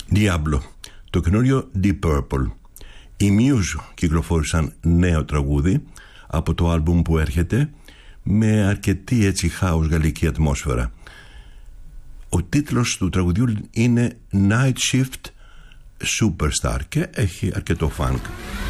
Diablo, το καινούριο Deep Purple. Οι Muse κυκλοφόρησαν νέο τραγούδι από το άλμπουμ που έρχεται, με αρκετή έτσι house γαλλική ατμόσφαιρα. Ο τίτλος του τραγουδιού είναι Night Shift Superstar και έχει αρκετό funk.